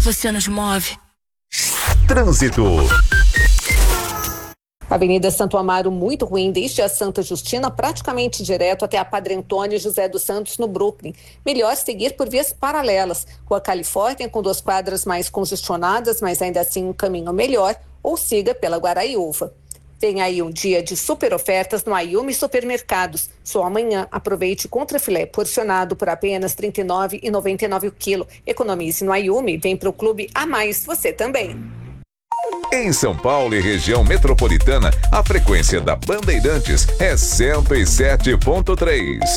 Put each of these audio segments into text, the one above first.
você nos move. Trânsito. Avenida Santo Amaro muito ruim desde a Santa Justina, praticamente direto até a Padre Antônio José dos Santos no Brooklyn. Melhor seguir por vias paralelas. Rua Califórnia com 2 quadras mais congestionadas, mas ainda assim um caminho melhor, ou siga pela Guaraíúva. Tem aí um dia de super ofertas no Ayumi Supermercados. Só amanhã aproveite contrafilé porcionado por apenas R$ 39,99 o quilo. Economize no Ayumi, vem para o Clube a Mais, você também. Em São Paulo e região metropolitana, a frequência da Bandeirantes é 107.3.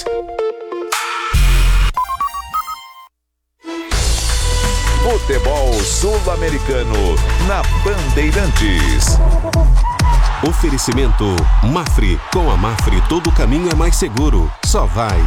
Futebol Sul-Americano na Bandeirantes. Oferecimento Mafre. Com a Mafre todo caminho é mais seguro. Só vai.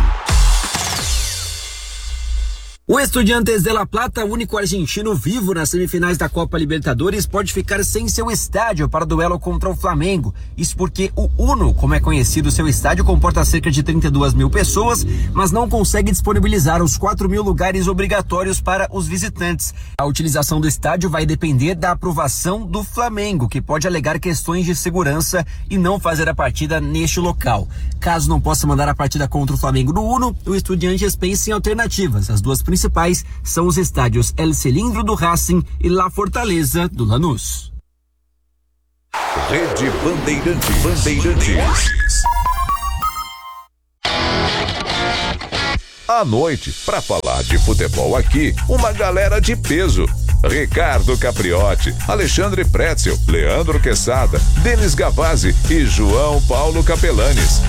O Estudiantes de La Plata, único argentino vivo nas semifinais da Copa Libertadores, pode ficar sem seu estádio para o duelo contra o Flamengo. Isso porque o Uno, como é conhecido, seu estádio comporta cerca de 32 mil pessoas, mas não consegue disponibilizar os 4 mil lugares obrigatórios para os visitantes. A utilização do estádio vai depender da aprovação do Flamengo, que pode alegar questões de segurança e não fazer a partida neste local. Caso não possa mandar a partida contra o Flamengo no Uno, o Estudiantes pensa em alternativas. As duas principais são os estádios El Cilindro do Racing e La Fortaleza do Lanús. Rede Bandeirantes. À noite, para falar de futebol aqui, uma galera de peso. Ricardo Capriotti, Alexandre Pretzel, Leandro Quesada, Denis Gavazzi e João Paulo Capelanes.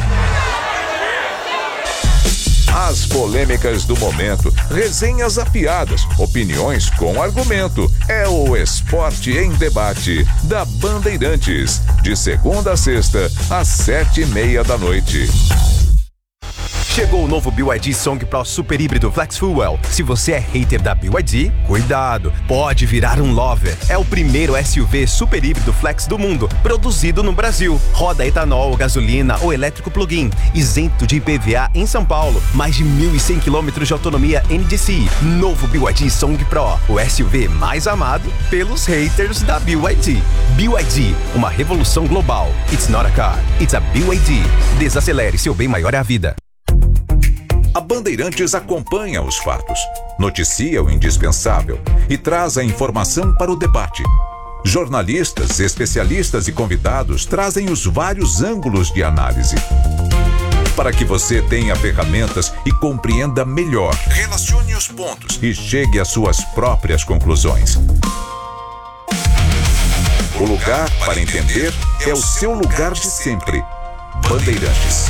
As polêmicas do momento, resenhas afiadas, opiniões com argumento. É o Esporte em Debate da Bandeirantes, de segunda a sexta, às 7:30 da noite. Chegou o novo BYD Song Pro Super Híbrido Flex Fuel. Se você é hater da BYD, cuidado, pode virar um lover. É o primeiro SUV super híbrido flex do mundo, produzido no Brasil. Roda etanol, gasolina ou elétrico plug-in, isento de IPVA em São Paulo. Mais de 1.100 km de autonomia NDCi. Novo BYD Song Pro, o SUV mais amado pelos haters da BYD. BYD, uma revolução global. It's not a car, it's a BYD. Desacelere, seu bem maior é a vida. A Bandeirantes acompanha os fatos, noticia o indispensável e traz a informação para o debate. Jornalistas, especialistas e convidados trazem os vários ângulos de análise. Para que você tenha ferramentas e compreenda melhor, relacione os pontos e chegue às suas próprias conclusões. O lugar para entender é o seu lugar de sempre. Bandeirantes.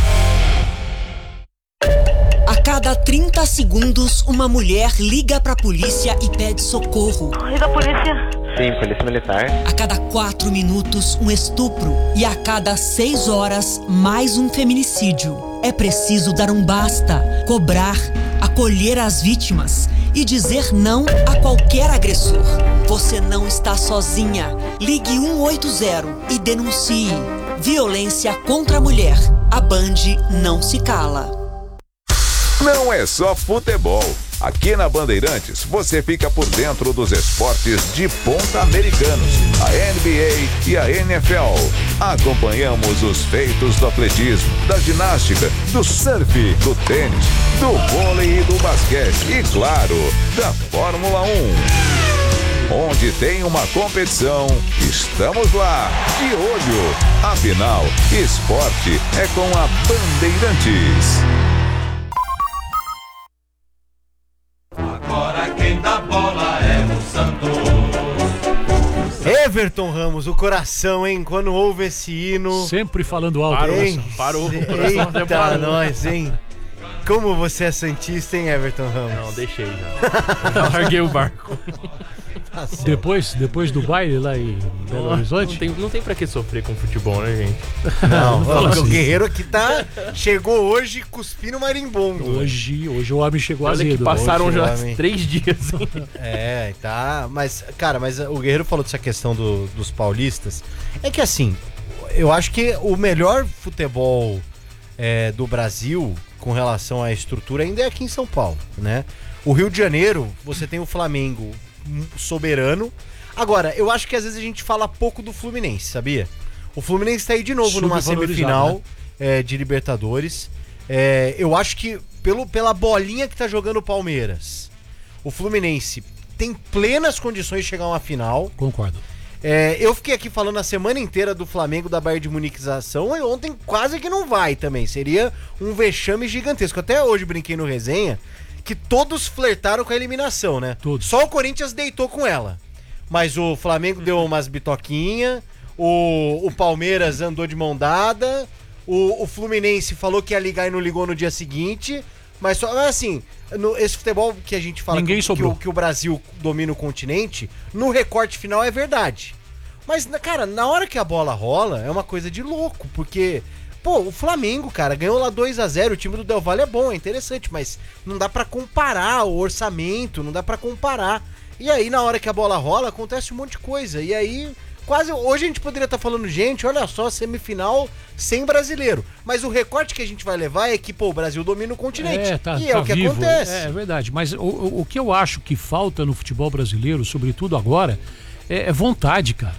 A cada 30 segundos, uma mulher liga pra polícia e pede socorro. E da polícia? Sim, polícia militar. A cada 4 minutos, um estupro. E a cada 6 horas, mais um feminicídio. É preciso dar um basta, cobrar, acolher as vítimas e dizer não a qualquer agressor. Você não está sozinha. Ligue 180 e denuncie. Violência contra a mulher. A Band não se cala. Não é só futebol. Aqui na Bandeirantes, você fica por dentro dos esportes de ponta americanos, a NBA e a NFL. Acompanhamos os feitos do atletismo, da ginástica, do surf, do tênis, do vôlei e do basquete e, claro, da Fórmula 1. Onde tem uma competição, estamos lá, de olho. Afinal, esporte é com a Bandeirantes. Agora quem dá bola é o Santos. Everton Ramos, o coração, hein? Quando ouve esse hino... Sempre falando alto. Parou. Eita, nós, hein? Como você é santista, hein, Everton Ramos? Não, deixei já. Larguei o barco. Tá depois do baile lá em Belo Horizonte? Não tem pra que sofrer com futebol, né, gente? Não, o Guerreiro aqui chegou hoje cuspindo marimbondo. Hoje o homem chegou azedo. Passaram já 3 dias. Tá. Mas o Guerreiro falou dessa questão dos paulistas. É que assim, eu acho que o melhor futebol do Brasil com relação à estrutura ainda é aqui em São Paulo, né? O Rio de Janeiro, você tem o Flamengo soberano. Agora, eu acho que às vezes a gente fala pouco do Fluminense, sabia? O Fluminense tá aí de novo numa semifinal, né? De Libertadores. Eu acho que pela bolinha que tá jogando o Palmeiras, o Fluminense tem plenas condições de chegar a uma final. Concordo. Eu fiquei aqui falando a semana inteira do Flamengo, da Bayern de Muniquização, e ontem quase que não vai também. Seria um vexame gigantesco. Até hoje brinquei no resenha que todos flertaram com a eliminação, né? Todos. Só o Corinthians deitou com ela. Mas o Flamengo deu umas bitoquinhas, o Palmeiras andou de mão dada, o Fluminense falou que ia ligar e não ligou no dia seguinte. Mas só assim, esse futebol que a gente fala que o Brasil domina o continente, no recorte final é verdade. Mas, cara, na hora que a bola rola, é uma coisa de louco, porque, o Flamengo, cara, ganhou lá 2-0, o time do Del Valle é bom, é interessante, mas não dá pra comparar o orçamento, não dá pra comparar. E aí, na hora que a bola rola, acontece um monte de coisa. E aí, hoje a gente poderia estar falando, gente, olha só, semifinal sem brasileiro. Mas o recorte que a gente vai levar é que, o Brasil domina o continente. É o que vivo. Acontece. É verdade. Mas o que eu acho que falta no futebol brasileiro, sobretudo agora, é vontade, cara.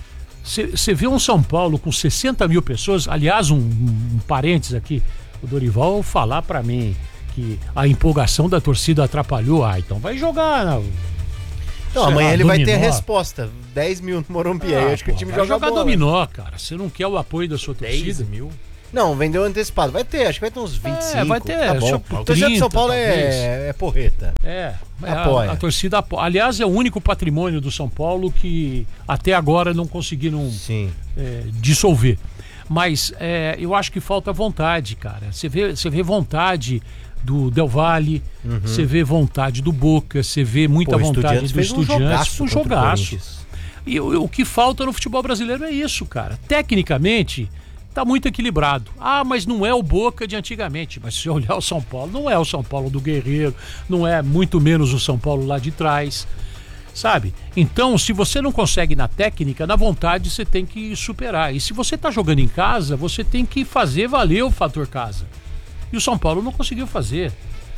Você vê um São Paulo com 60 mil pessoas, aliás, um parênteses aqui, o Dorival falar pra mim que a empolgação da torcida atrapalhou, então vai jogar... Então, amanhã ele vai ter a resposta. 10 mil no Morumbi. Acho que o time joga dominó, cara. Você não quer o apoio da sua torcida? 10 mil? Não, vendeu antecipado. Vai ter, acho que vai ter uns 25. Vai ter. Tá bom. A torcida de São Paulo é porreta. Apoia. A torcida apoia. Aliás, é o único patrimônio do São Paulo que até agora não conseguiram dissolver. Mas eu acho que falta vontade, cara. Você vê vontade do Del Valle, você vê vontade do Boca, você vê muita vontade do Estudiantes, um jogaço. E o que falta no futebol brasileiro é isso, cara. Tecnicamente, tá muito equilibrado. Mas não é o Boca de antigamente. Mas se você olhar o São Paulo, não é o São Paulo do Guerreiro, não é muito menos o São Paulo lá de trás, sabe? Então, se você não consegue na técnica, na vontade você tem que superar. E se você tá jogando em casa, você tem que fazer valer o fator casa. E o São Paulo não conseguiu fazer.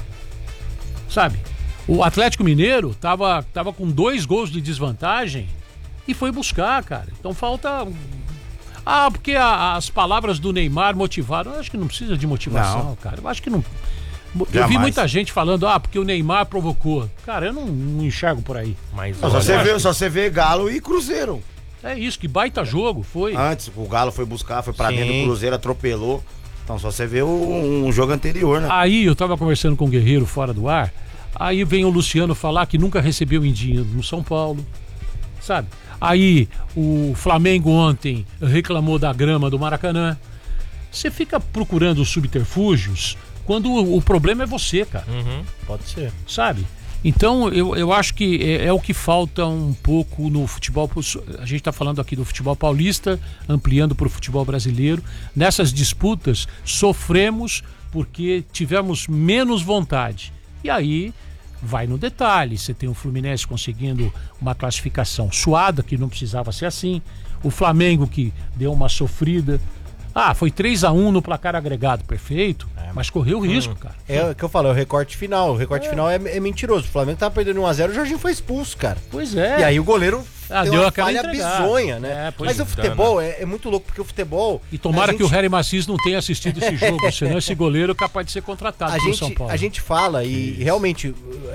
Sabe? O Atlético Mineiro tava com 2 gols de desvantagem e foi buscar, cara. Então falta... porque as palavras do Neymar motivaram. Eu acho que não precisa de motivação, cara. Eu acho que não... Eu vi muita gente falando, porque o Neymar provocou. Cara, eu não enxergo por aí. Mas só você vê Galo e Cruzeiro. É isso, que baita jogo foi. Antes, o Galo foi buscar, foi pra dentro do Cruzeiro, atropelou. Então só você vê um jogo anterior, né? Aí eu tava conversando com o Guerreiro fora do ar, aí vem o Luciano falar que nunca recebeu indinho no São Paulo, sabe? Aí o Flamengo ontem reclamou da grama do Maracanã. Você fica procurando subterfúgios quando o problema é você, cara. Pode ser. Sabe? Então eu acho que é o que falta um pouco no futebol. A gente está falando aqui do futebol paulista, ampliando para o futebol brasileiro. Nessas disputas sofremos porque tivemos menos vontade. E aí vai no detalhe. Você tem o Fluminense conseguindo uma classificação suada, que não precisava ser assim. O Flamengo que deu uma sofrida. Foi 3-1 no placar agregado, perfeito, mas correu risco, cara. É o que eu falo, é o recorte final. O recorte final é mentiroso. O Flamengo tava perdendo 1-0, o Jorginho foi expulso, cara. Pois é. E aí o goleiro deu uma falha bizonha, né? Mas o futebol é muito louco, porque o futebol... E tomara que o Harry Macis não tenha assistido esse jogo, senão esse goleiro é capaz de ser contratado pelo São Paulo. A gente fala e realmente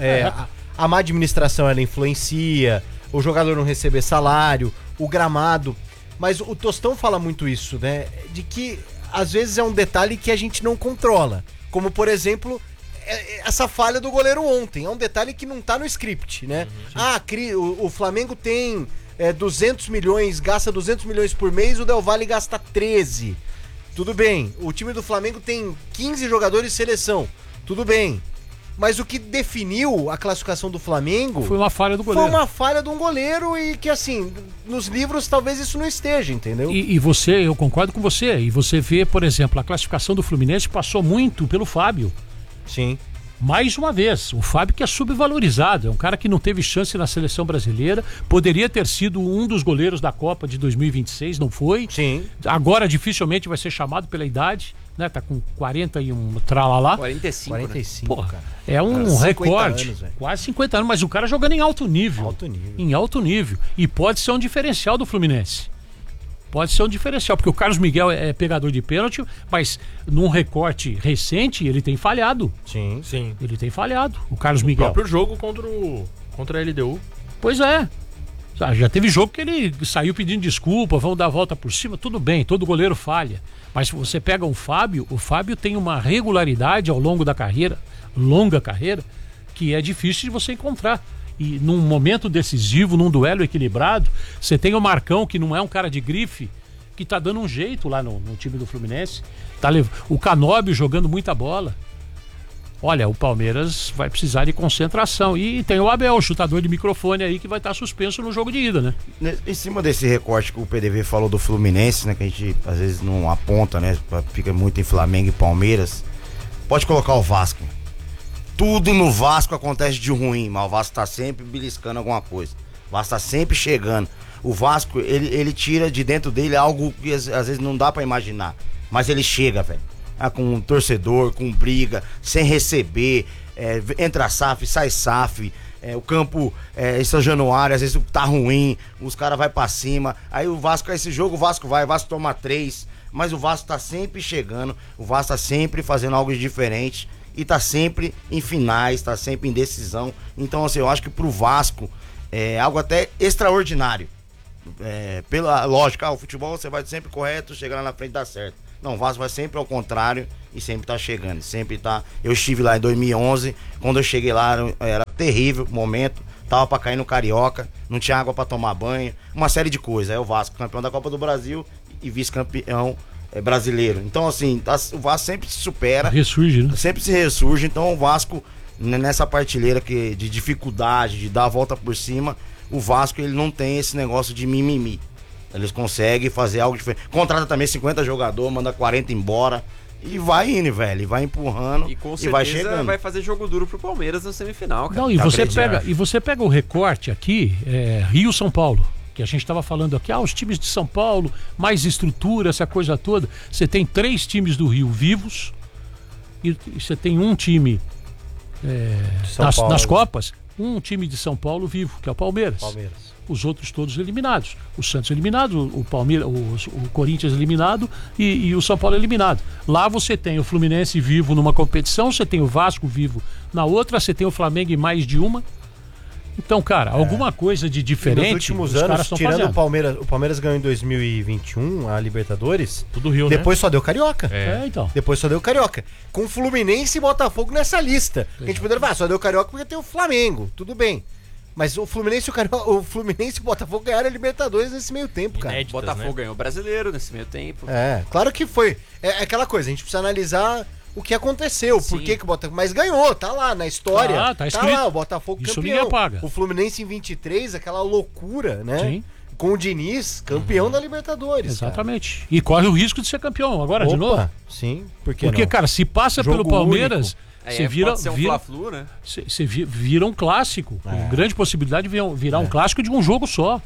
a má administração ela influencia, o jogador não receber salário, o gramado... Mas o Tostão fala muito isso, né? De que às vezes é um detalhe que a gente não controla. Como, por exemplo, essa falha do goleiro ontem. É um detalhe que não tá no script, né? O Flamengo tem 200 milhões, gasta 200 milhões por mês, o Del Valle gasta 13. Tudo bem. O time do Flamengo tem 15 jogadores de seleção. Tudo bem. Mas o que definiu a classificação do Flamengo... Foi uma falha do goleiro. Foi uma falha de um goleiro e que, assim, nos livros talvez isso não esteja, entendeu? E eu concordo com você. E você vê, por exemplo, a classificação do Fluminense passou muito pelo Fábio. Sim. Mais uma vez, o Fábio que é subvalorizado. É um cara que não teve chance na seleção brasileira. Poderia ter sido um dos goleiros da Copa de 2026, não foi? Sim. Agora dificilmente vai ser chamado pela idade. né? Tá com 41 tralalá. 45, Porra, cara. É um recorde. Anos, quase 50 anos, mas o cara jogando em alto nível. Em alto nível. E pode ser um diferencial do Fluminense. Pode ser um diferencial, porque o Carlos Miguel é pegador de pênalti, mas num recorte recente ele tem falhado. Sim. Ele tem falhado, o Carlos Miguel. O próprio jogo contra a LDU. Pois é. Já teve jogo que ele saiu pedindo desculpa, vão dar a volta por cima, tudo bem, todo goleiro falha. Mas se você pega o Fábio tem uma regularidade ao longo da carreira, longa carreira, que é difícil de você encontrar. E num momento decisivo, num duelo equilibrado, você tem o Marcão, que não é um cara de grife, que tá dando um jeito lá no time do Fluminense. O Canóbio jogando muita bola. Olha, o Palmeiras vai precisar de concentração. E tem o Abel, o chutador de microfone aí, que vai estar suspenso no jogo de ida, né? Em cima desse recorte que o PDV falou do Fluminense, né? Que a gente às vezes não aponta, né? Fica muito em Flamengo e Palmeiras. Pode colocar o Vasco. Tudo no Vasco acontece de ruim, mas o Vasco tá sempre beliscando alguma coisa. O Vasco tá sempre chegando. O Vasco, ele tira de dentro dele algo que às vezes não dá pra imaginar. Mas ele chega, velho. Com um torcedor, com briga, sem receber. Entra SAF, sai SAF. O campo em São Januário, às vezes tá ruim. Os caras vai pra cima. Aí o Vasco, esse jogo, o Vasco toma 3. Mas o Vasco tá sempre chegando. O Vasco tá sempre fazendo algo diferente. E tá sempre em finais, tá sempre em decisão. Então, assim, eu acho que pro Vasco é algo até extraordinário. Pela lógica, o futebol você vai sempre correto, chegar lá na frente dá certo. Não, o Vasco vai sempre ao contrário e sempre tá chegando, sempre tá... Eu estive lá em 2011, quando eu cheguei lá era terrível o momento, tava pra cair no Carioca, não tinha água pra tomar banho, uma série de coisas. Aí o Vasco, campeão da Copa do Brasil e vice-campeão brasileiro. Então, assim, o Vasco sempre se supera. Ressurge, né? Sempre se ressurge. Então, o Vasco, nessa partilheira de dificuldade, de dar a volta por cima, o Vasco, ele não tem esse negócio de mimimi. Eles conseguem fazer algo diferente. Contrata também 50 jogadores, manda 40 embora. E vai indo, velho. E vai empurrando. E com certeza vai chegando. Vai fazer jogo duro pro Palmeiras na semifinal, cara. Não, e você pega o recorte aqui, Rio-São Paulo. Que a gente estava falando aqui, os times de São Paulo, mais estrutura, essa coisa toda. Você tem 3 times do Rio vivos e você tem um time nas Copas, um time de São Paulo vivo, que é o Palmeiras. Os outros todos eliminados. O Santos eliminado, o Palmeiras, o Corinthians eliminado e o São Paulo eliminado. Lá você tem o Fluminense vivo numa competição, você tem o Vasco vivo na outra, você tem o Flamengo em mais de uma. Então, cara, alguma coisa de diferente. Nos últimos anos, tirando fazendo. O Palmeiras ganhou em 2021 a Libertadores. Tudo Rio, depois só deu Carioca. Então. Depois só deu Carioca. Com Fluminense e Botafogo nessa lista. A gente poderia falar, só deu Carioca porque tem o Flamengo. Tudo bem. Mas o Fluminense e o Botafogo ganharam a Libertadores nesse meio tempo, cara. O Botafogo ganhou o Brasileiro nesse meio tempo. Claro que foi. É aquela coisa, a gente precisa analisar o que aconteceu, por que o Botafogo... Mas ganhou, tá lá na história. Tá escrito. Lá, o Botafogo isso campeão. Ninguém apaga. O Fluminense em 23, aquela loucura, né? Sim. Com o Diniz, campeão da Libertadores. Exatamente. Cara. E corre o risco de ser campeão agora de novo. Sim, porque cara, se passa jogo pelo Palmeiras... Você pode ser um Fla-Flu, né? Você vira um clássico. Com grande possibilidade de virar um clássico de um jogo só.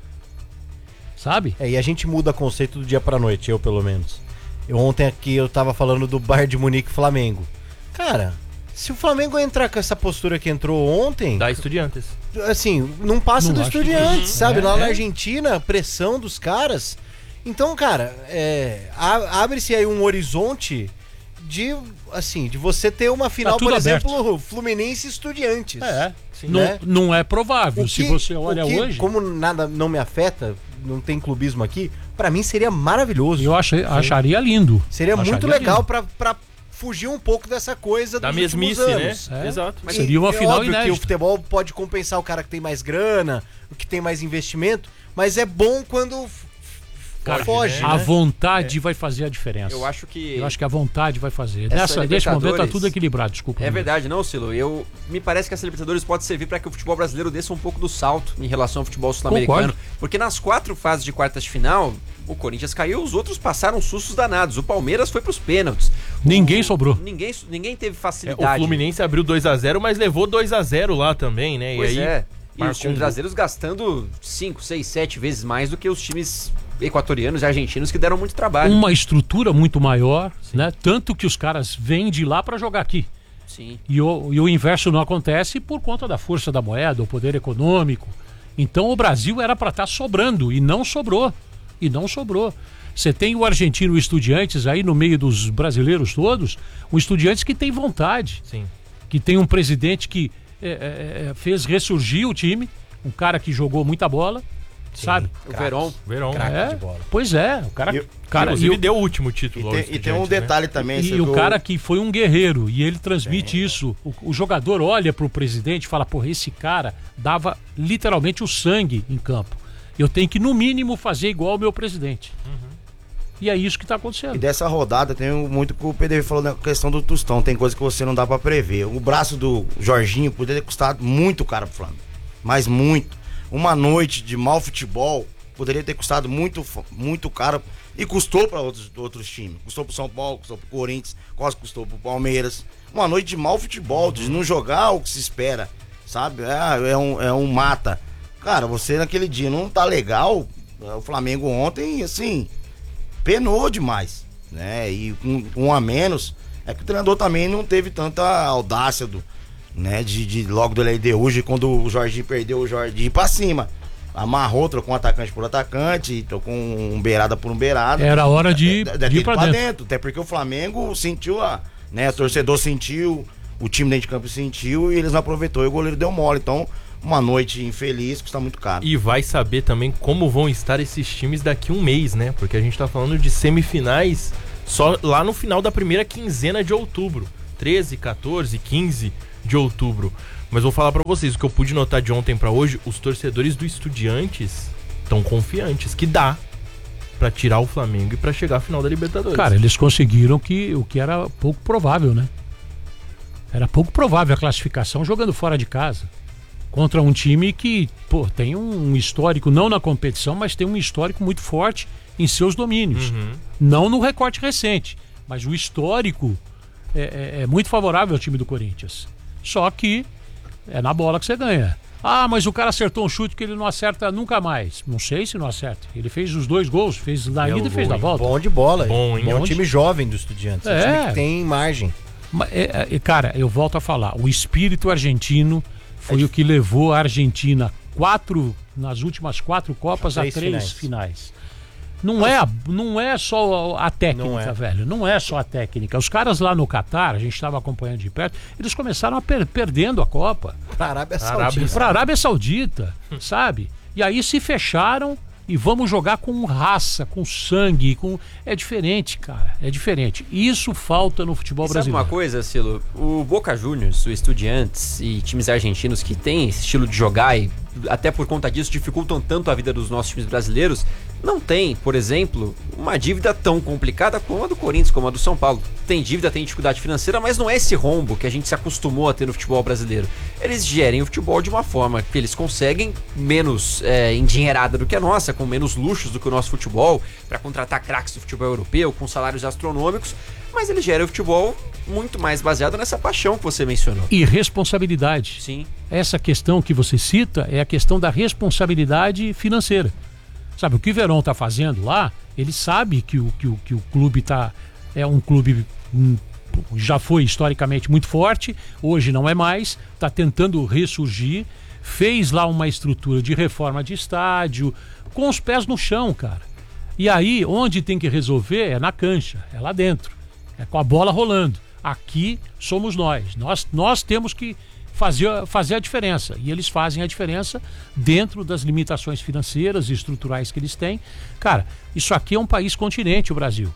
Sabe? E a gente muda o conceito do dia pra noite, eu pelo menos. Ontem aqui eu tava falando do Bayern de Munique e Flamengo. Cara, se o Flamengo entrar com essa postura que entrou ontem... Da Estudiantes. Assim, não passa do Estudiantes, sabe? Lá na Argentina, pressão dos caras. Então, cara, abre-se aí um horizonte de você ter uma final, por exemplo, Fluminense e Estudiantes. Né? Não é provável. Se você olha hoje... Como nada não me afeta, não tem clubismo aqui, pra mim seria maravilhoso. Eu acharia lindo. Seria muito legal pra fugir um pouco dessa coisa da mesmice, anos. Né? Exato. Mas seria uma final inédita. Que o futebol pode compensar o cara que tem mais grana, o que tem mais investimento, mas é bom quando... foge, né? A vontade vai fazer a diferença. Eu acho que a vontade vai fazer. Nesse momento tá tudo equilibrado, desculpa. É verdade, não, Silo? Me parece que essa Libertadores pode servir para que o futebol brasileiro desça um pouco do salto em relação ao futebol sul-americano. Porque nas 4 fases de quartas de final, o Corinthians caiu, os outros passaram sustos danados. O Palmeiras foi pros pênaltis. Ninguém sobrou. Ninguém teve facilidade. O Fluminense abriu 2-0, mas levou 2-0 lá também, né? Pois e aí... E os times brasileiros gastando 5, 6, 7 vezes mais do que os times equatorianos e argentinos que deram muito trabalho. Uma estrutura muito maior, né? Tanto que os caras vêm de lá para jogar aqui. Sim. E o inverso não acontece por conta da força da moeda, o poder econômico. Então o Brasil era para estar sobrando e não sobrou. Você tem o argentino Estudiantes aí no meio dos brasileiros todos, o Estudiantes que tem vontade. Sim. Que tem um presidente que fez ressurgir o time, um cara que jogou muita bola. Sim, sabe? O Verón. De bola. Pois é, o cara. Inclusive deu o último título. E tem um detalhe também. E o cara que foi um guerreiro, e ele transmite isso. O jogador olha pro presidente e fala: porra, esse cara dava literalmente o sangue em campo. Eu tenho que, no mínimo, fazer igual o meu presidente. E é isso que tá acontecendo. E dessa rodada tem muito que o PDV falou na questão do Tostão. Tem coisa que você não dá pra prever. O braço do Jorginho poderia ter custado muito caro pro Flamengo. Mas muito. Uma noite de mau futebol poderia ter custado muito, muito caro. E custou para outros times. Custou pro São Paulo, custou pro Corinthians, quase custou pro Palmeiras. Uma noite de mau futebol, de não jogar o que se espera, sabe? É um mata. Cara, você naquele dia não tá legal. O Flamengo ontem, assim, penou demais, né? E um a menos, é que o treinador também não teve tanta audácia de logo do LD hoje, quando o Jorginho perdeu, o Jorginho ir pra cima. Amarrou, trocou um atacante por atacante, trocou um beirada por um beirada. Era hora de ir pra dentro. Até porque o Flamengo sentiu, o torcedor sentiu, o time dentro de campo sentiu e eles não aproveitou e o goleiro deu mole. Então, uma noite infeliz custa muito caro. E vai saber também como vão estar esses times daqui um mês, né? Porque a gente tá falando de semifinais só lá no final da primeira quinzena de outubro. 13, 14, 15 de outubro. Mas vou falar pra vocês, o que eu pude notar de ontem pra hoje, os torcedores do Estudiantes estão confiantes que dá pra tirar o Flamengo e pra chegar à final da Libertadores. Cara, eles conseguiram o que era pouco provável, né? Era pouco provável a classificação jogando fora de casa. Contra um time que, tem um histórico, não na competição, mas tem um histórico muito forte em seus domínios. Não no recorte recente, mas o histórico é muito favorável ao time do Corinthians. Só que é na bola que você ganha. Ah, mas o cara acertou um chute que ele não acerta nunca mais. Não sei se não acerta. Ele fez os 2 gols, fez na ida e fez na volta. Bom de bola. Bom time jovem do Estudiantes. Um time que tem margem. Cara, eu volto a falar. O espírito argentino foi o que levou a Argentina nas últimas 4 Copas a 3 finais. Não é só a técnica, velho. Não é só a técnica. Os caras lá no Catar, a gente estava acompanhando de perto, eles começaram perdendo a Copa. Pra Arábia Saudita. Pra Arábia Saudita, sabe? E aí se fecharam e vamos jogar com raça, com sangue, é diferente, cara. É diferente. Isso falta no futebol brasileiro. Sabe uma coisa, Silo? O Boca Juniors, o Estudiantes e times argentinos que têm esse estilo de jogar e até por conta disso dificultam tanto a vida dos nossos times brasileiros, não tem, por exemplo, uma dívida tão complicada como a do Corinthians, como a do São Paulo. Tem dívida, tem dificuldade financeira, mas não é esse rombo que a gente se acostumou a ter no futebol brasileiro. Eles gerem o futebol de uma forma que eles conseguem menos endinheirada do que a nossa, com menos luxos do que o nosso futebol, para contratar craques do futebol europeu, com salários astronômicos, mas eles gerem o futebol muito mais baseado nessa paixão que você mencionou. E responsabilidade. Sim. Essa questão que você cita é a questão da responsabilidade financeira. Sabe, o que o Verón está fazendo lá, ele sabe que o clube é um clube, já foi historicamente muito forte, hoje não é mais, está tentando ressurgir, fez lá uma estrutura de reforma de estádio, com os pés no chão, cara. E aí, onde tem que resolver é na cancha, é lá dentro, é com a bola rolando. Aqui somos nós temos que fazer a diferença, e eles fazem a diferença dentro das limitações financeiras e estruturais que eles têm. Cara, isso aqui é um país continente, o Brasil.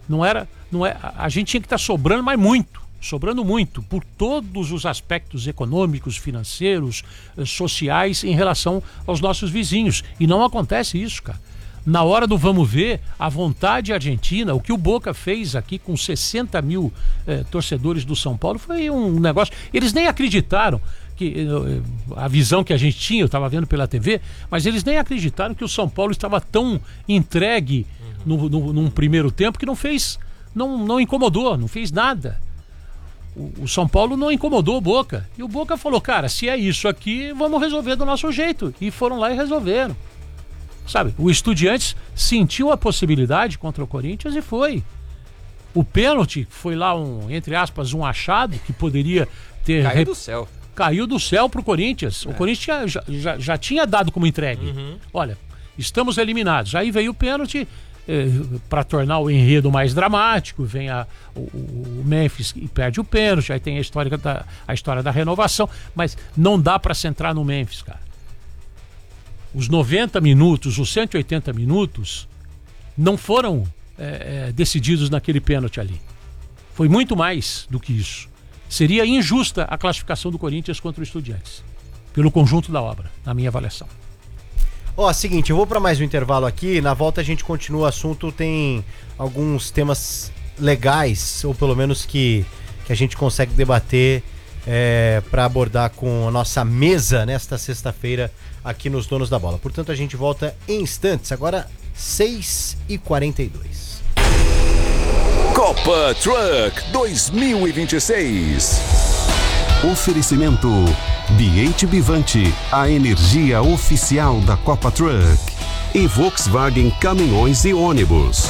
A gente tinha que estar sobrando muito por todos os aspectos econômicos, financeiros, sociais em relação aos nossos vizinhos, e não acontece isso, cara. Na hora do vamos ver, a vontade argentina, o que o Boca fez aqui com 60 mil torcedores do São Paulo foi um negócio. Eles nem acreditaram que a visão que a gente tinha, eu estava vendo pela TV, mas eles nem acreditaram que o São Paulo estava tão entregue num primeiro tempo que não incomodou, não fez nada. O São Paulo não incomodou o Boca. E o Boca falou, cara, se é isso aqui, vamos resolver do nosso jeito. E foram lá e resolveram. Sabe, o Estudiantes sentiu a possibilidade contra o Corinthians e foi. O pênalti foi lá entre aspas, um achado que poderia ter... Caiu do céu. Caiu do céu pro Corinthians. O Corinthians já tinha dado como entregue. Olha, estamos eliminados. Aí veio o pênalti para tornar o enredo mais dramático. Vem o Memphis e perde o pênalti. Aí tem a história da renovação. Mas não dá para centrar no Memphis, cara. Os 90 minutos, os 180 minutos não foram decididos naquele pênalti ali. Foi muito mais do que isso. Seria injusta a classificação do Corinthians contra o Estudiantes, pelo conjunto da obra, na minha avaliação. Seguinte, eu vou para mais um intervalo aqui, na volta a gente continua o assunto, tem alguns temas legais, ou pelo menos que a gente consegue debater para abordar com a nossa mesa nesta sexta-feira aqui nos Donos da Bola. Portanto, a gente volta em instantes, agora 6h42. Copa Truck 2026. Oferecimento Biate Bivante, a energia oficial da Copa Truck. E Volkswagen Caminhões e Ônibus.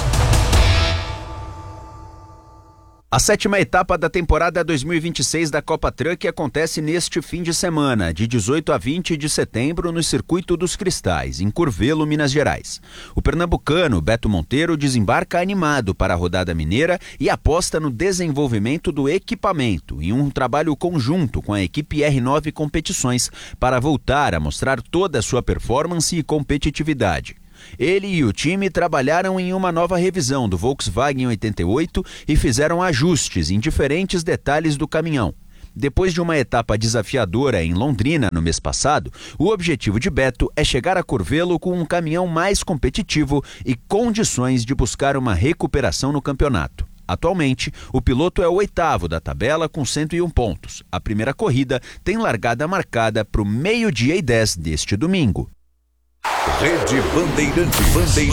A 7ª etapa da temporada 2026 da Copa Truck acontece neste fim de semana, de 18 a 20 de setembro, no Circuito dos Cristais, em Curvelo, Minas Gerais. O pernambucano Beto Monteiro desembarca animado para a rodada mineira e aposta no desenvolvimento do equipamento, em um trabalho conjunto com a equipe R9 Competições, para voltar a mostrar toda a sua performance e competitividade. Ele e o time trabalharam em uma nova revisão do Volkswagen 88 e fizeram ajustes em diferentes detalhes do caminhão. Depois de uma etapa desafiadora em Londrina no mês passado, o objetivo de Beto é chegar a Curvelo com um caminhão mais competitivo e condições de buscar uma recuperação no campeonato. Atualmente, o piloto é o 8º da tabela com 101 pontos. A primeira corrida tem largada marcada para o 12h10 deste domingo. Rede Bandeirantes.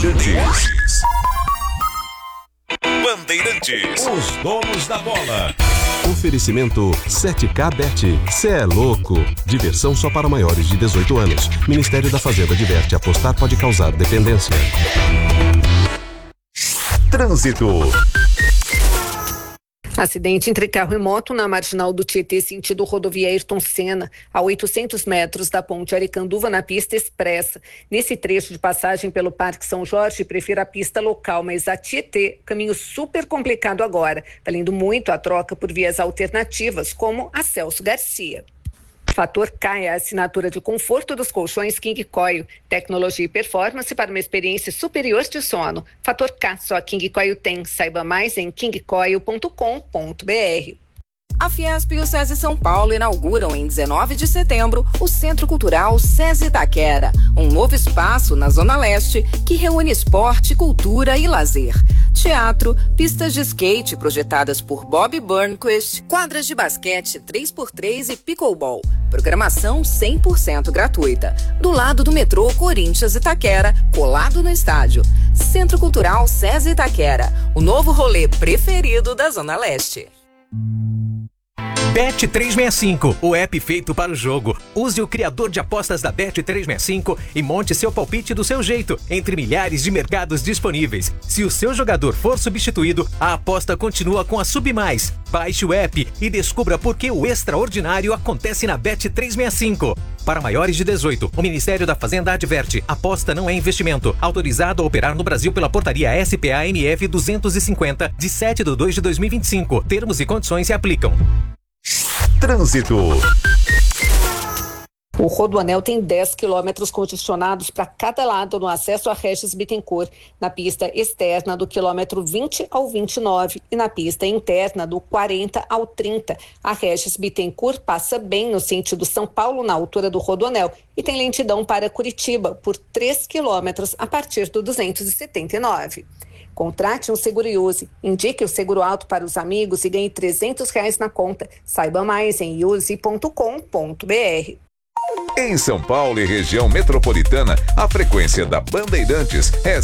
Os donos da bola. Oferecimento 7K Bet. Cê é louco. Diversão só para maiores de 18 anos. Ministério da Fazenda adverte: apostar pode causar dependência. Trânsito. Acidente entre carro e moto na marginal do Tietê, sentido rodovia Ayrton Senna, a 800 metros da ponte Aricanduva, na pista expressa. Nesse trecho de passagem pelo Parque São Jorge, prefiro a pista local, mas a Tietê, caminho super complicado agora, valendo muito a troca por vias alternativas, como a Celso Garcia. Fator K é a assinatura de conforto dos colchões King Coil. Tecnologia e performance para uma experiência superior de sono. Fator K, só a King Coil tem. Saiba mais em kingcoil.com.br. A Fiesp e o SESI São Paulo inauguram em 19 de setembro o Centro Cultural SESI Itaquera, um novo espaço na Zona Leste que reúne esporte, cultura e lazer. Teatro, pistas de skate projetadas por Bob Burnquist, quadras de basquete 3x3 e pickleball. Programação 100% gratuita. Do lado do metrô Corinthians Itaquera, colado no estádio. Centro Cultural SESI Itaquera, o novo rolê preferido da Zona Leste. Bet365, o app feito para o jogo. Use o criador de apostas da Bet365 e monte seu palpite do seu jeito, entre milhares de mercados disponíveis. Se o seu jogador for substituído, a aposta continua com a Submais. Baixe o app e descubra por que o extraordinário acontece na Bet365. Para maiores de 18, o Ministério da Fazenda adverte: aposta não é investimento. Autorizado a operar no Brasil pela portaria SPA-MF 250, de 7/2/2025. Termos e condições se aplicam. Trânsito. O Rodoanel tem 10 quilômetros congestionados para cada lado no acesso a Regis Bittencourt, na pista externa do quilômetro 20 ao 29 e na pista interna do 40 ao 30. A Regis Bittencourt passa bem no sentido São Paulo, na altura do Rodoanel, e tem lentidão para Curitiba por 3 quilômetros a partir do 279. Contrate um seguro e use. Indique o seguro alto para os amigos e ganhe R$300 na conta. Saiba mais em use.com.br. Em São Paulo e região metropolitana, a frequência da Bandeirantes é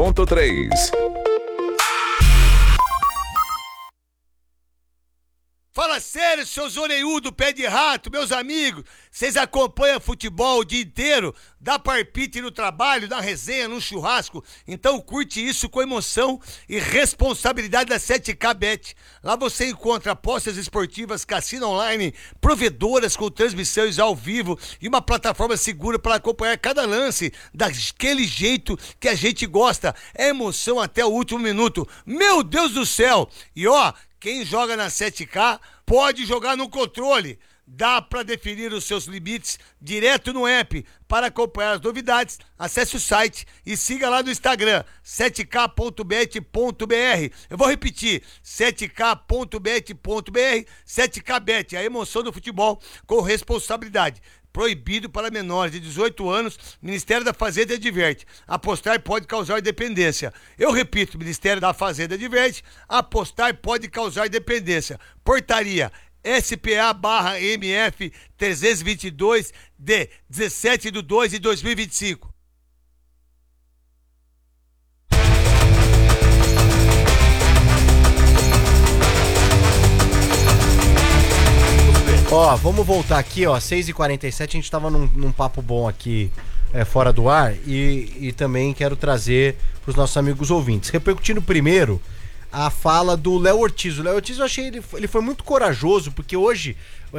107.3. Fala sério, seus orelhudos, pé de rato, meus amigos. Vocês acompanham futebol o dia inteiro? Dá palpite no trabalho, na resenha, no churrasco? Então curte isso com emoção e responsabilidade da 7K Bet. Lá você encontra apostas esportivas, cassino online, provedoras com transmissões ao vivo e uma plataforma segura para acompanhar cada lance daquele jeito que a gente gosta. É emoção até o último minuto. Meu Deus do céu! E ó, quem joga na 7K pode jogar no controle. Dá para definir os seus limites direto no app. Para acompanhar as novidades, acesse o site e siga lá no Instagram, 7k.bet.br. Eu vou repetir, 7k.bet.br, 7kbet, a emoção do futebol com responsabilidade. Proibido para menores de 18 anos, Ministério da Fazenda adverte, apostar pode causar dependência. Eu repito, Ministério da Fazenda adverte, apostar pode causar dependência. Portaria SPA/MF 322 de 17/2/2025. Ó, vamos voltar aqui, ó, 6h47, a gente tava num papo bom aqui fora do ar e também quero trazer pros nossos amigos ouvintes. Repercutindo primeiro a fala do Léo Ortiz. O Léo Ortiz, eu achei ele foi muito corajoso, porque hoje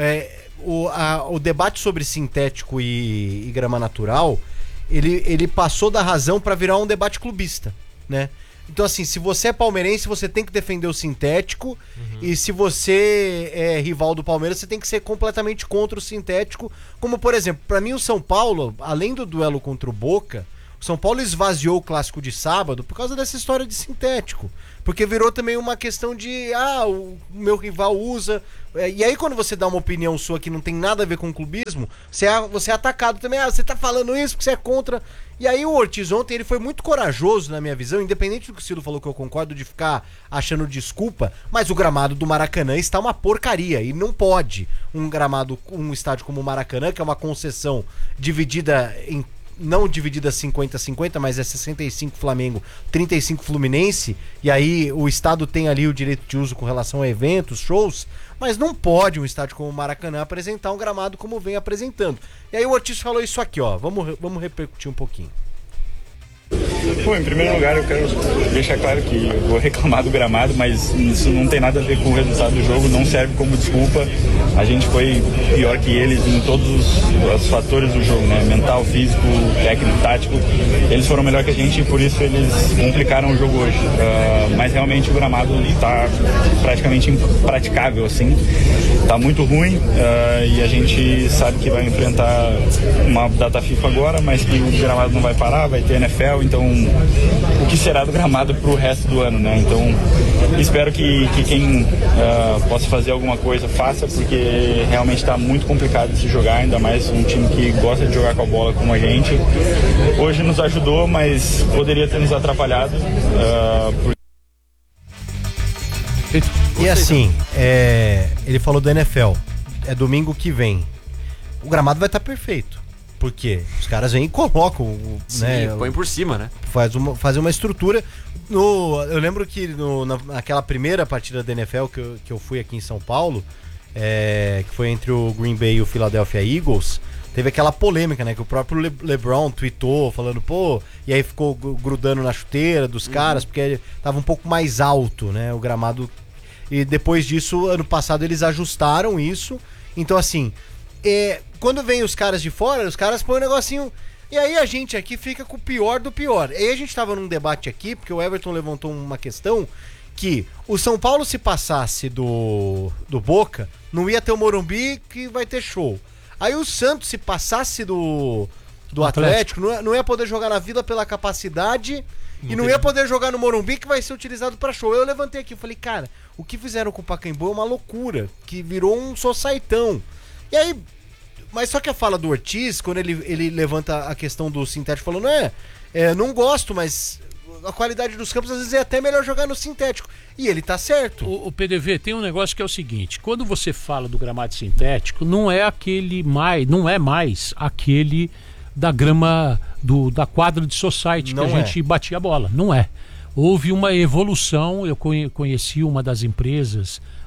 o debate sobre sintético e grama natural, ele passou da razão para virar um debate clubista, né? Então, assim, se você é palmeirense, você tem que defender o sintético. E se você é rival do Palmeiras, você tem que ser completamente contra o sintético. Como, por exemplo, pra mim o São Paulo, além do duelo contra o Boca, o São Paulo esvaziou o clássico de sábado por causa dessa história de sintético. Porque virou também uma questão de, o meu rival usa. E aí quando você dá uma opinião sua que não tem nada a ver com o clubismo, você é atacado também. Você tá falando isso porque você é contra. E aí o Ortiz ontem, ele foi muito corajoso na minha visão, independente do que o Ciro falou, que eu concordo, de ficar achando desculpa, mas o gramado do Maracanã está uma porcaria. E não pode um estádio como o Maracanã, que é uma concessão dividida em... não dividida 50-50, mas é 65 Flamengo, 35 Fluminense, e aí o estado tem ali o direito de uso com relação a eventos, shows, mas não pode um estádio como o Maracanã apresentar um gramado como vem apresentando. E aí o Ortiz falou isso aqui, ó, vamos repercutir um pouquinho. Bom, em primeiro lugar eu quero deixar claro que eu vou reclamar do gramado, mas isso não tem nada a ver com o resultado do jogo, não serve como desculpa. A gente foi pior que eles em todos os fatores do jogo, né? Mental, físico, técnico, tático. Eles foram melhor que a gente e por isso eles complicaram o jogo hoje. Mas realmente o gramado está praticamente impraticável, assim. Tá muito ruim e a gente sabe que vai enfrentar uma data FIFA agora, mas que o gramado não vai parar, vai ter NFL, então o que será do gramado pro resto do ano, né? Então espero que quem possa fazer alguma coisa faça, porque realmente está muito complicado de se jogar, ainda mais um time que gosta de jogar com a bola como a gente. Hoje nos ajudou, mas poderia ter nos atrapalhado. E assim, ele falou do NFL, é domingo que vem. O gramado vai estar perfeito. Por quê? Os caras vêm e colocam, né? Sim, põe por cima, né? Faz uma estrutura. Eu lembro que naquela primeira partida da NFL que eu fui aqui em São Paulo, que foi entre o Green Bay e o Philadelphia Eagles, teve aquela polêmica, né? Que o próprio LeBron tweetou falando, e aí ficou grudando na chuteira dos caras, porque ele tava um pouco mais alto, né? O gramado. E depois disso, ano passado, eles ajustaram isso. Então, assim, quando vem os caras de fora, os caras põem um negocinho. E aí a gente aqui fica com o pior do pior. E aí a gente tava num debate aqui, porque o Everton levantou uma questão que o São Paulo, se passasse do Boca, não ia ter o Morumbi, que vai ter show. Aí o Santos, se passasse do Atlético, não ia poder jogar na Vila pela capacidade e não ia poder jogar no Morumbi, que vai ser utilizado pra show. Eu levantei aqui e falei, cara, o que fizeram com o Pacaembu é uma loucura, que virou um societão. E aí, mas só que a fala do Ortiz, quando ele levanta a questão do sintético, falando, não gosto, mas a qualidade dos campos às vezes é até melhor jogar no sintético. E ele tá certo. O PDV tem um negócio que é o seguinte: quando você fala do gramado sintético, não é mais aquele da grama da quadra de society que a gente batia a bola. Não é. Houve uma evolução. Eu conheci uma das empresas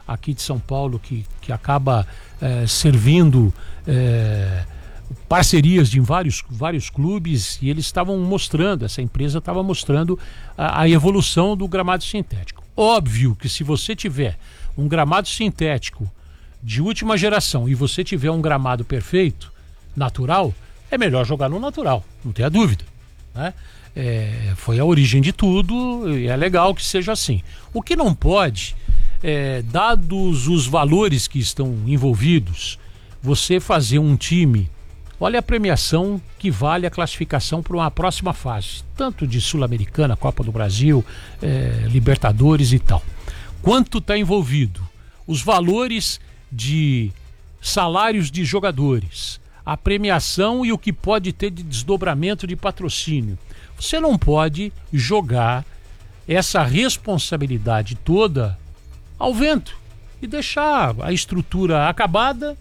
aqui de São Paulo que acaba servindo parcerias de vários clubes, e eles estavam mostrando, essa empresa estava mostrando a evolução do gramado sintético. Óbvio que se você tiver um gramado sintético de última geração e você tiver um gramado perfeito, natural, é melhor jogar no natural, não tenha dúvida, né? Foi a origem de tudo e é legal que seja assim. O que não pode, dados os valores que estão envolvidos, você fazer um time, olha a premiação que vale a classificação para uma próxima fase, tanto de Sul-Americana, Copa do Brasil, Libertadores e tal. Quanto está envolvido? Os valores de salários de jogadores, a premiação e o que pode ter de desdobramento de patrocínio. Você não pode jogar essa responsabilidade toda ao vento e deixar a estrutura acabada,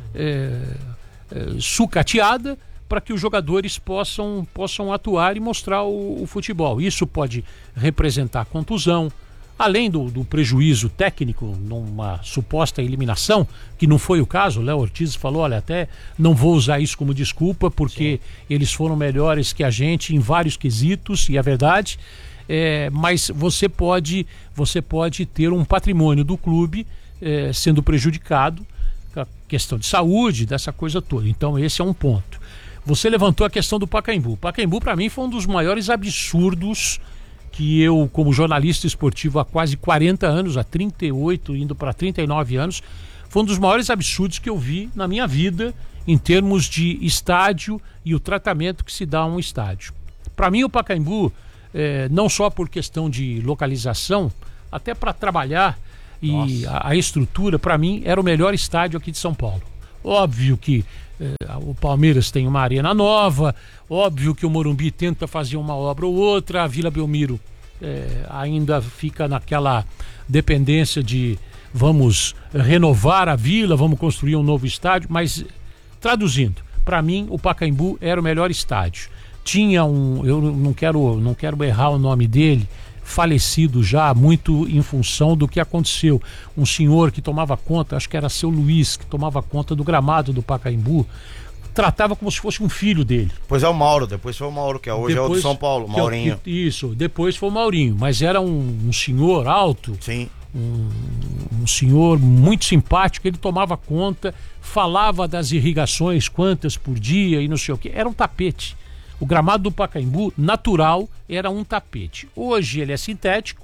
sucateada, para que os jogadores possam atuar e mostrar o futebol. Isso pode representar contusão, além do prejuízo técnico numa suposta eliminação, que não foi o caso. O Léo Ortiz falou, olha, até não vou usar isso como desculpa, porque eles foram melhores que a gente em vários quesitos, e é verdade, mas você pode ter um patrimônio do clube sendo prejudicado, a questão de saúde, dessa coisa toda. Então esse é um ponto. Você levantou a questão do Pacaembu. O Pacaembu, para mim, foi um dos maiores absurdos que eu, como jornalista esportivo há quase 40 anos, há 38, indo para 39 anos, foi um dos maiores absurdos que eu vi na minha vida em termos de estádio e o tratamento que se dá a um estádio. Para mim, o Pacaembu, não só por questão de localização, até para trabalhar e a estrutura, para mim, era o melhor estádio aqui de São Paulo. Óbvio que o Palmeiras tem uma arena nova, óbvio que o Morumbi tenta fazer uma obra ou outra, a Vila Belmiro ainda fica naquela dependência de vamos renovar a vila, vamos construir um novo estádio, mas traduzindo, para mim o Pacaembu era o melhor estádio. Tinha eu não quero errar o nome dele, falecido já, muito em função do que aconteceu. Um senhor que tomava conta, acho que era seu Luiz, que tomava conta do gramado do Pacaembu, tratava como se fosse um filho dele. Pois é o Mauro, depois foi o Mauro, que hoje é o do São Paulo, Maurinho. Isso, depois foi o Maurinho, mas era um senhor alto, sim, um senhor muito simpático, ele tomava conta, falava das irrigações, quantas por dia e não sei o que, era um tapete. O gramado do Pacaembu, natural, era um tapete. Hoje ele é sintético,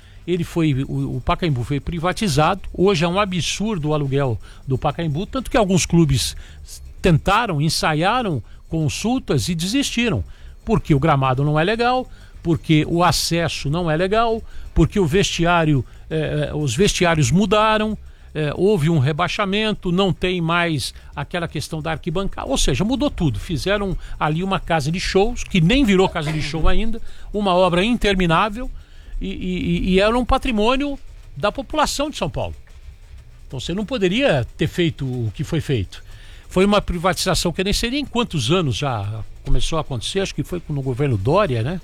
o Pacaembu foi privatizado, hoje é um absurdo o aluguel do Pacaembu, tanto que alguns clubes tentaram, ensaiaram consultas e desistiram, porque o gramado não é legal, porque o acesso não é legal, porque os vestiários mudaram, houve um rebaixamento, não tem mais aquela questão da arquibancada, ou seja, mudou tudo. Fizeram ali uma casa de shows, que nem virou casa de show ainda, uma obra interminável, e era um patrimônio da população de São Paulo. Então você não poderia ter feito o que foi feito. Foi uma privatização que eu nem sei nem quantos anos já começou a acontecer, acho que foi no governo Dória, né?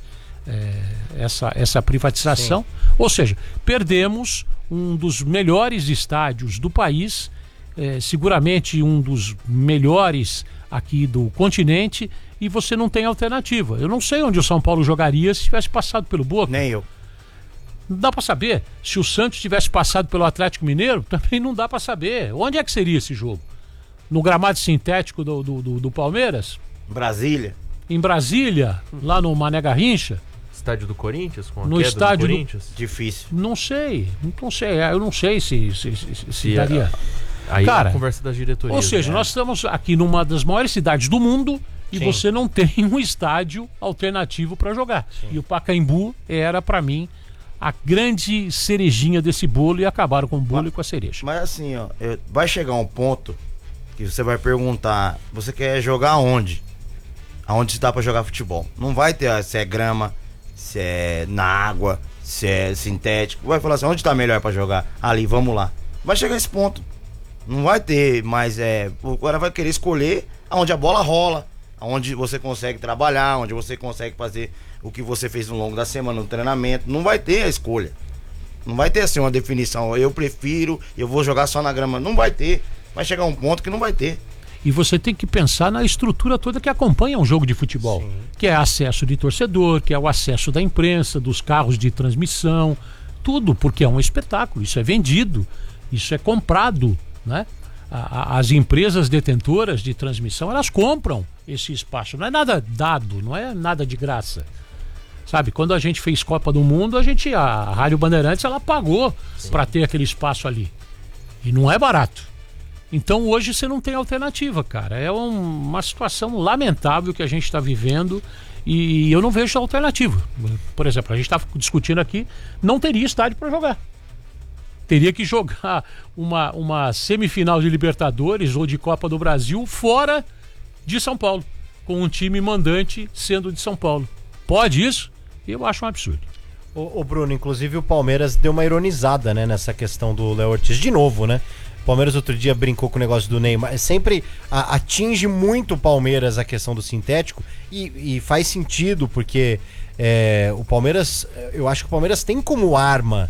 Essa privatização. Sim. Ou seja, perdemos um dos melhores estádios do país, seguramente um dos melhores aqui do continente, e você não tem alternativa. Eu não sei onde o São Paulo jogaria se tivesse passado pelo Boca. Nem eu. Não dá para saber. Se o Santos tivesse passado pelo Atlético Mineiro, também não dá para saber. Onde é que seria esse jogo? No gramado sintético do Palmeiras? Brasília. Em Brasília, lá no Mané Garrincha. Estádio do Corinthians? Com a no queda estádio do Corinthians? Difícil. Não sei. Eu não sei se daria. Aí cara, a conversa das diretorias. Ou seja, nós estamos aqui numa das maiores cidades do mundo e você não tem um estádio alternativo para jogar. Sim. E o Pacaembu era, para mim, a grande cerejinha desse bolo, e acabaram com o bolo e com a cereja. Mas assim, vai chegar um ponto que você vai perguntar, você quer jogar onde? Aonde se dá pra jogar futebol? Não vai ter se é grama, se é na água, se é sintético. Vai falar assim, onde tá melhor pra jogar? Ali, vamos lá. Vai chegar esse ponto. Não vai ter mais, o cara vai querer escolher aonde a bola rola, aonde você consegue trabalhar, onde você consegue fazer o que você fez ao longo da semana no treinamento. Não vai ter a escolha. Não vai ter assim uma definição, eu prefiro, eu vou jogar só na grama. Não vai ter. Vai chegar um ponto que não vai ter. E você tem que pensar na estrutura toda que acompanha um jogo de futebol. Sim. Que é acesso de torcedor, que é o acesso da imprensa, dos carros de transmissão, tudo, porque é um espetáculo, isso é vendido, isso é comprado, né? As empresas detentoras de transmissão, elas compram esse espaço, não é nada dado, não é nada de graça. Sabe, quando a gente fez Copa do Mundo, a Rádio Bandeirantes, ela pagou para ter aquele espaço ali. E não é barato. Então hoje você não tem alternativa, cara. É uma situação lamentável que a gente está vivendo e eu não vejo alternativa. Por exemplo, a gente está discutindo aqui, não teria estádio para jogar. Teria que jogar uma semifinal de Libertadores ou de Copa do Brasil fora de São Paulo, com um time mandante sendo de São Paulo. Pode isso? Eu acho um absurdo. Ô Bruno, inclusive o Palmeiras deu uma ironizada, né, nessa questão do Léo Ortiz. De novo, né? O Palmeiras outro dia brincou com o negócio do Neymar. Sempre atinge muito o Palmeiras a questão do sintético e faz sentido, porque o Palmeiras, eu acho que o Palmeiras tem como arma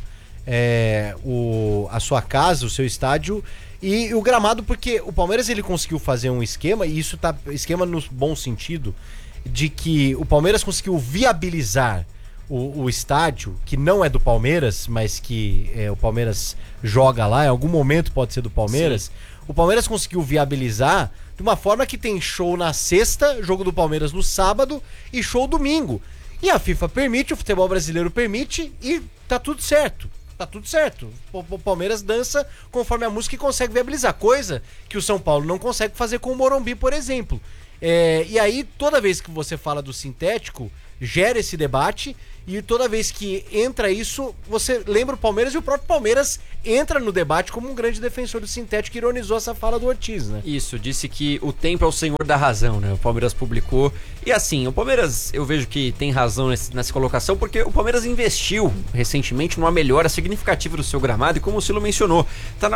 a sua casa, o seu estádio e o gramado, porque o Palmeiras ele conseguiu fazer um esquema, e isso tá esquema no bom sentido, de que o Palmeiras conseguiu viabilizar o estádio, que não é do Palmeiras, mas que o Palmeiras joga lá, em algum momento pode ser do Palmeiras. Sim. O Palmeiras conseguiu viabilizar de uma forma que tem show na sexta, jogo do Palmeiras no sábado e show domingo. E a FIFA permite, o futebol brasileiro permite e tá tudo certo. Tá tudo certo. O Palmeiras dança conforme a música e consegue viabilizar, coisa que o São Paulo não consegue fazer com o Morumbi, por exemplo. E aí, toda vez que você fala do sintético, gera esse debate, e toda vez que entra isso, você lembra o Palmeiras, e o próprio Palmeiras entra no debate como um grande defensor do sintético, ironizou essa fala do Ortiz, né? Isso, disse que o tempo é o senhor da razão, né? O Palmeiras publicou. E assim, o Palmeiras, eu vejo que tem razão nessa colocação, porque o Palmeiras investiu recentemente numa melhora significativa do seu gramado, e como o Silo mencionou, tá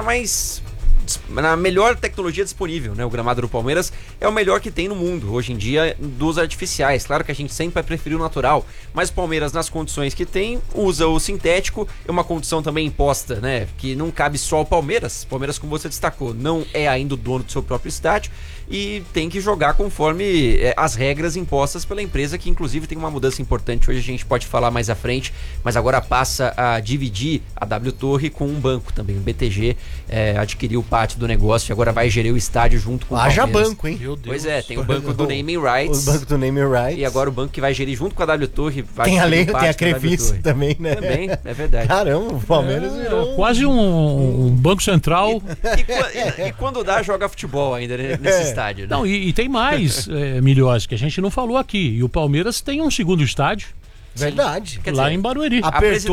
na melhor tecnologia disponível, né? O gramado do Palmeiras é o melhor que tem no mundo hoje em dia dos artificiais. Claro que a gente sempre vai preferir o natural, mas o Palmeiras, nas condições que tem, usa o sintético. É uma condição também imposta, né? Que não cabe só ao Palmeiras. O Palmeiras, como você destacou, não é ainda o dono do seu próprio estádio e tem que jogar conforme as regras impostas pela empresa, que inclusive tem uma mudança importante. Hoje a gente pode falar mais à frente, mas agora passa a dividir a W Torre com um banco também. O BTG adquiriu o pátio do negócio e agora vai gerir o estádio junto com o Palmeiras. Haja banco, hein? Meu Deus. Pois é, tem o banco do Naming Rights. O banco do Naming Rights. E agora o banco que vai gerir junto com a W Torre. Tem a Crefisa também, né? Também, é verdade. Caramba, o Palmeiras virou quase um banco central. E quando dá, joga futebol ainda nesse estádio. Né? Não, e tem mais, Milhões, que a gente não falou aqui. E o Palmeiras tem um segundo estádio. Verdade. Lá dizer, em Barueri.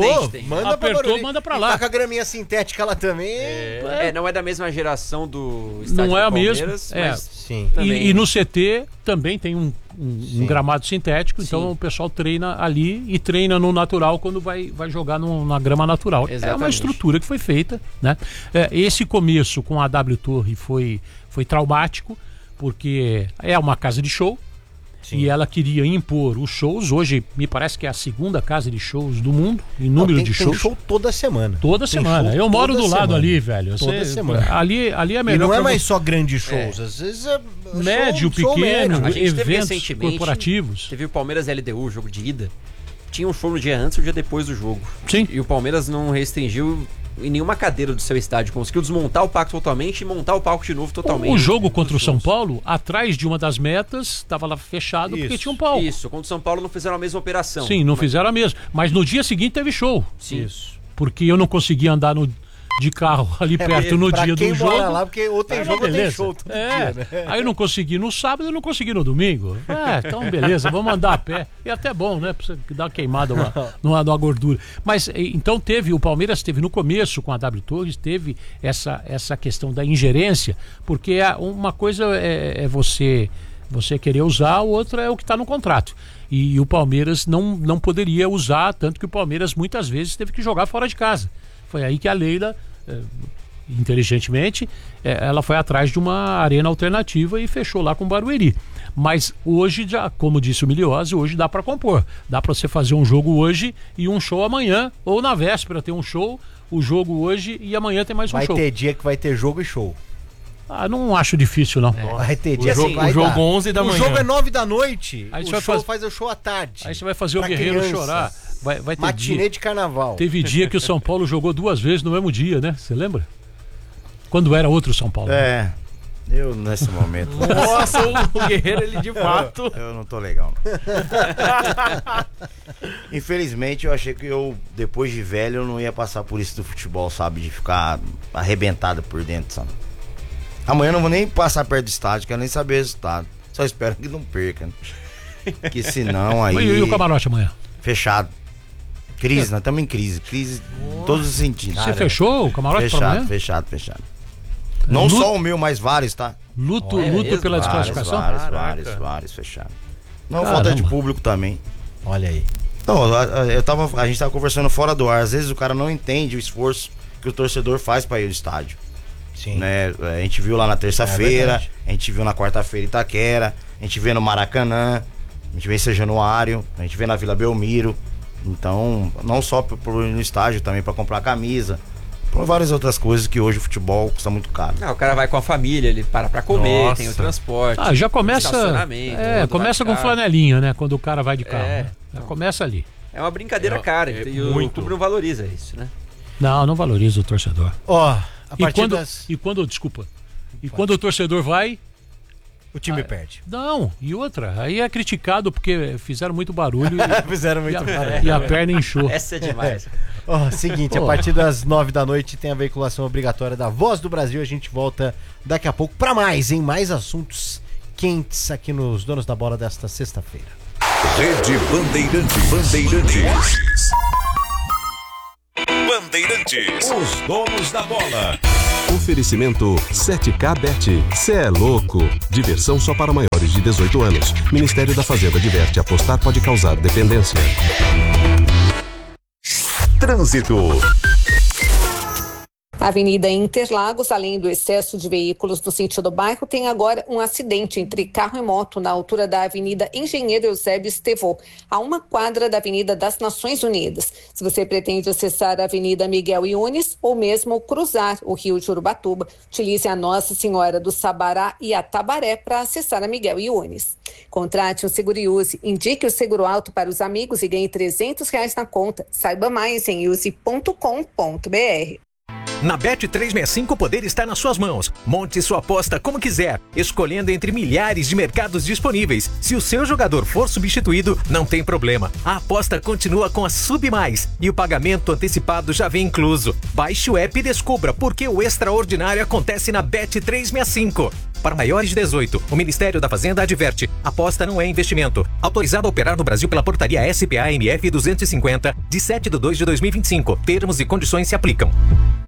Manda pra lá. Tá com a graminha sintética lá também. Não é da mesma geração do estádio não é do a Palmeiras, mesma. Mas sim. E no CT também tem um gramado sintético, então sim, o pessoal treina ali e treina no natural quando vai jogar na grama natural. Exatamente. É uma estrutura que foi feita, né? Esse começo com a W Torre foi traumático, porque é uma casa de show. Sim. E ela queria impor os shows. Hoje me parece que é a segunda casa de shows do mundo em número de shows. Tem show toda semana. Toda semana. Eu moro do lado ali, velho. Toda semana. Ali é melhor. E não é mais só grandes shows. Às vezes é médio, pequeno, eventos corporativos. Teve o Palmeiras LDU, jogo de ida. Tinha um show no dia antes e um dia depois do jogo. Sim. E o Palmeiras não restringiu em nenhuma cadeira do seu estádio, conseguiu desmontar o palco totalmente e montar o palco de novo totalmente. O jogo contra o São Paulo, atrás de uma das metas, estava lá fechado porque tinha um palco. Isso, contra o São Paulo não fizeram a mesma operação. Sim, não fizeram a mesma. Mas no dia seguinte teve show. Sim. Isso. Porque eu não conseguia andar de carro ali perto no dia do jogo. Lá, porque ou tem jogo ou tem show todo dia, né? Aí eu não consegui no sábado e não consegui no domingo. Então beleza, vamos andar a pé. E até bom, né? Pra você dar uma queimada numa gordura. Mas então o Palmeiras teve no começo com a W Torres, teve essa questão da ingerência, porque uma coisa é você querer usar, o outro é o que está no contrato. E o Palmeiras não poderia usar, tanto que o Palmeiras muitas vezes teve que jogar fora de casa. Foi aí que a Leila inteligentemente, ela foi atrás de uma arena alternativa e fechou lá com o Barueri. Mas hoje, já, como disse o Miliose, hoje dá para compor. Dá para você fazer um jogo hoje e um show amanhã, ou na véspera ter um show, o jogo hoje e amanhã tem mais um show. Vai ter dia que vai ter jogo e show. Não acho difícil, não. Vai ter dia assim, o jogo 11 da manhã. O jogo é 9 da noite. Aí o show faz o show à tarde. Aí você vai fazer o Guerreiro chorar. Vai ter matinê de carnaval. Teve dia que o São Paulo jogou 2 vezes no mesmo dia, né? Você lembra? Quando era outro São Paulo. Eu nesse momento. Nossa, o Guerreiro, ele de fato. Eu não tô legal, não. Infelizmente, eu achei que eu, depois de velho, eu não ia passar por isso do futebol, sabe? De ficar arrebentado por dentro, sabe? Amanhã eu não vou nem passar perto do estádio, quero nem saber o resultado. Só espero que não perca, né? Porque senão aí. E o camarote amanhã? Fechado. Crise, nós estamos em crise. Crise em todos os sentidos. Você fechou o camarote para amanhã? Fechado. Não só o meu, mas vários, tá? Luto pela desclassificação? Vários fechados. Não, falta de público também. Olha aí. Não, a gente tava conversando fora do ar. Às vezes o cara não entende o esforço que o torcedor faz para ir ao estádio. Sim. Né? A gente viu lá na terça-feira, a gente viu na quarta-feira em Itaquera, a gente vê no Maracanã, a gente vê em São Januário, a gente vê na Vila Belmiro. Então, não só no estádio, também para comprar camisa, por várias outras coisas que hoje o futebol custa muito caro. O cara vai com a família, ele para comer, tem o transporte. Já começa. Começa com flanelinha, né? Quando o cara vai de carro. Né? Já começa ali. É uma brincadeira cara. E o clube não valoriza isso, né? Não valoriza o torcedor. Desculpa. E quando o torcedor vai, o time perde. Não, e outra, aí é criticado porque fizeram muito barulho barulho. E a perna inchou. Essa é demais. Seguinte, a partir das 9 da noite tem a veiculação obrigatória da Voz do Brasil. A gente volta daqui a pouco para mais assuntos quentes aqui nos Donos da Bola desta sexta-feira. Rede Bandeirantes. Os donos da bola. Oferecimento 7K Bet. Cê é louco. Diversão só para maiores de 18 anos. Ministério da Fazenda adverte: apostar pode causar dependência. Trânsito. Avenida Interlagos, além do excesso de veículos no sentido bairro, tem agora um acidente entre carro e moto na altura da Avenida Engenheiro Eusébio Estevô, a 1 quadra da Avenida das Nações Unidas. Se você pretende acessar a Avenida Miguel Yunes ou mesmo cruzar o Rio de Urubatuba, utilize a Nossa Senhora do Sabará e a Tabaré para acessar a Miguel Yunes. Contrate um seguro e use, indique o seguro alto para os amigos e ganhe R$300 na conta. Saiba mais em use.com.br. Na Bet365 o poder está nas suas mãos. Monte sua aposta como quiser, escolhendo entre milhares de mercados disponíveis. Se o seu jogador for substituído, não tem problema. A aposta continua com a Sub Mais e o pagamento antecipado já vem incluso. Baixe o app e descubra por que o extraordinário acontece na Bet365. Para maiores de 18, o Ministério da Fazenda adverte: aposta não é investimento. Autorizado a operar no Brasil pela portaria SPA-MF 250, de 7/2/2025. Termos e condições se aplicam.